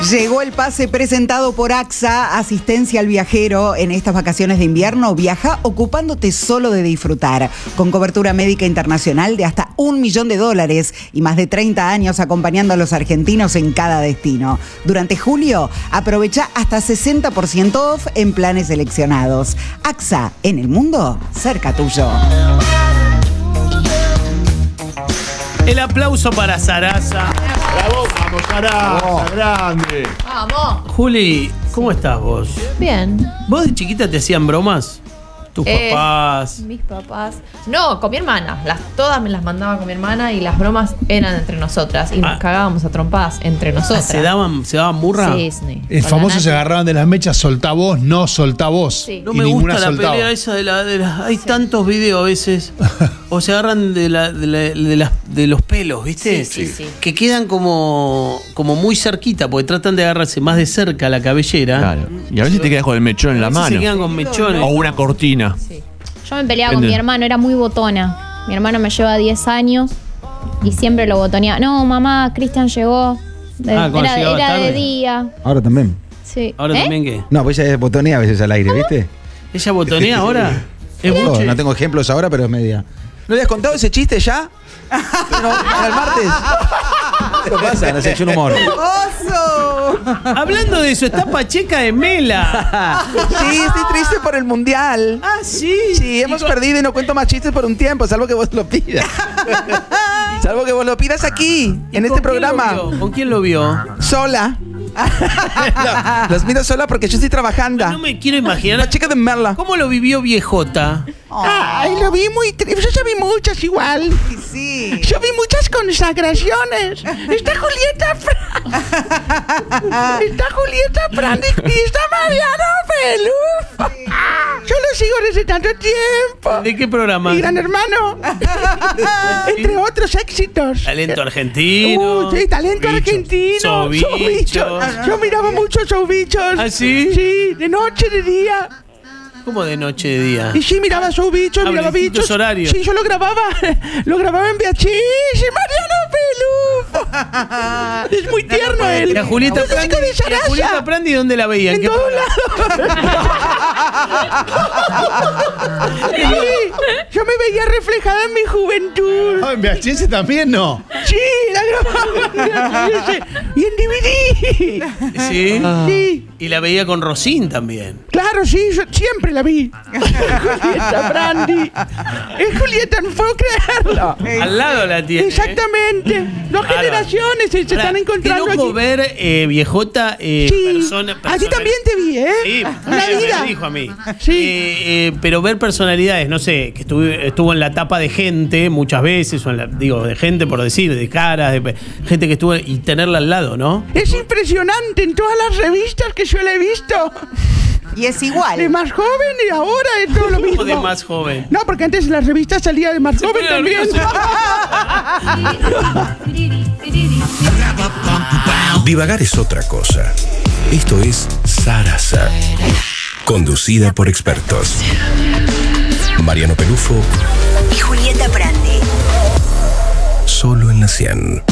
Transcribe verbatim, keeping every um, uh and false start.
Llegó el pase presentado por AXA, asistencia al viajero en estas vacaciones de invierno. Viaja ocupándote solo de disfrutar, con cobertura médica internacional de hasta un millón de dólares y más de treinta años acompañando a los argentinos en cada destino. Durante julio, aprovecha hasta sesenta por ciento off en planes seleccionados. AXA, en el mundo, cerca tuyo. El aplauso para Sarasa. ¡Bravo! ¡Vamos, Sarasa! ¡Grande! ¡Vamos! Juli, ¿cómo estás vos? Bien. ¿Vos de chiquita te hacían bromas? ¿Tus Eh, papás? Mis papás. No, con mi hermana. Las, todas me las mandaba con mi hermana y las bromas eran entre nosotras. Y nos Ah. cagábamos a trompadas entre nosotras. ¿Se daban, se daban burra? Sí, sí. El Con famoso la se Nati. agarraban de las mechas, soltá vos, no soltá vos. Sí. No Y me ninguna gusta la soltaba. pelea esa de la... De la hay tantos videos a veces. O se agarran de, la, de, la- de las- de los pelos, ¿viste? Sí, sí, sí. Que quedan como, como muy cerquita, porque tratan de agarrarse más de cerca la cabellera. Claro. Y a veces te quedas con el mechón en la A veces mano. se quedan con mechones. O una cortina. Sí. Yo me peleaba con Depende. mi hermano, era muy botona. Mi hermano me lleva diez años y siempre lo botoneaba. No, mamá, Cristian llegó. De- Ah, cuando era llegaba era tarde. de día. Ahora también. Sí. Ahora ¿Eh? también, ¿qué? No, pues ella botonea a veces al aire, ¿viste? ¿Ella botonea ahora? Es Oh, mucho. no tengo ejemplos ahora, pero es media. ¿No le has contado ese chiste ya? No, el martes. ¿Qué pasa? No sé, hecho un humor. ¡Oso! Hablando de eso, está Pacheca de Mela. Sí, estoy triste por el mundial. Ah, sí. Sí, hemos Y con- perdido y no cuento más chistes por un tiempo, salvo que vos lo pidas. Salvo que vos lo pidas aquí, ¿Y en con este quién lo programa. vio? ¿Con quién lo vio? Sola. No, los miro sola porque yo estoy trabajando. No me quiero imaginar. La chica de Merla. ¿Cómo lo vivió Viejota? Ay, lo vi muy triste. Yo ya vi muchas igual. Sí, sí. Yo vi muchas consagraciones. Está Julieta Fran. Está Julieta Fran y y está Mariano Pelú. Yo lo sigo desde tanto tiempo. ¿De qué programa? Mi Gran Hermano. Entre otros éxitos. Talento argentino. Uh, sí, talento Bichos. argentino. Showbichos. Showbichos. Yo miraba mucho showbichos. ¿Ah, sí? Sí, de noche, de día. ¿Cómo de noche de día? Y sí, miraba showbichos, Ah, miraba distintos bichos. horarios. Sí, yo lo grababa. Lo grababa en V H S. Mariano Pelú. Es muy tierno él. ¿Y a Julieta Es el Prandi? chico de ¿Y a Sarasa. Julieta Prandi dónde la veían? En ¿Qué todos programa? lados. Sí, yo me veía reflejada en mi juventud. No, en V H S también no. Sí, la grababa en V H S. Y en D V D. Sí. Sí. Y la veía con Rosín también. Claro, sí, yo siempre la vi. Julieta Brandi. Es Julieta, no puedo creerlo. Al lado la tiene. Exactamente. Dos Claro. generaciones se, se Ahora, están encontrando qué loco aquí. ver eh, Viejota eh, Sí. persona, A ti persona- también te vi, ¿eh? Sí, Una me- vida. me dijo a mí. Sí. Eh, eh, pero ver personalidades, no sé, que estuvo, estuvo en la tapa de gente muchas veces, o en la, digo, de gente por decir, de caras, de gente que estuvo y tenerla al lado, ¿no? Es impresionante en todas las revistas que yo la he visto. Y es De igual. más joven y ahora es todo lo Como mismo. de más joven. No, porque antes en las revistas salía de más Se joven pone también. nervioso. Divagar es otra cosa. Esto es Sarasa, conducida por expertos. Mariano Pelufo y Julieta Prandi. solo en la cien.